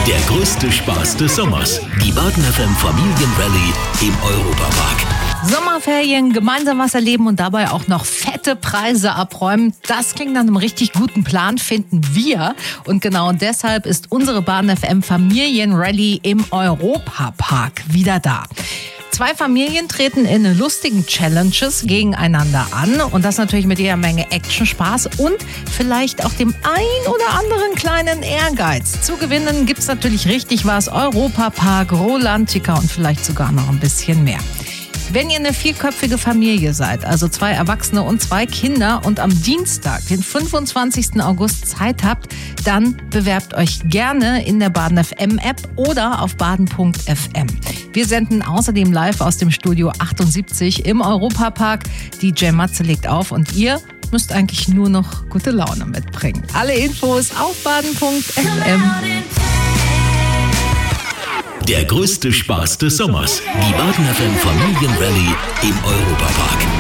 Der größte Spaß des Sommers. Die Baden FM Familienrallye im Europapark. Sommerferien, gemeinsam was erleben und dabei auch noch fette Preise abräumen. Das klingt nach einem richtig guten Plan, finden wir. Und genau deshalb ist unsere Baden FM Familienrallye im Europapark wieder da. 2 Familien treten in lustigen Challenges gegeneinander an und das natürlich mit jeder Menge Action, Spaß und vielleicht auch dem ein oder anderen kleinen Ehrgeiz. Zu gewinnen gibt's natürlich richtig was. Europapark, Rolantica und vielleicht sogar noch ein bisschen mehr. Wenn ihr eine 4-köpfige Familie seid, also 2 Erwachsene und 2 Kinder und am Dienstag, den 25. August Zeit habt, dann bewerbt euch gerne in der Baden FM App oder auf baden.fm. Wir senden außerdem live aus dem Studio 78 im Europapark. DJ Matze legt auf und ihr müsst eigentlich nur noch gute Laune mitbringen. Alle Infos auf baden.fm. Der größte Spaß des Sommers. Die Baden FM Familienrallye im Europapark.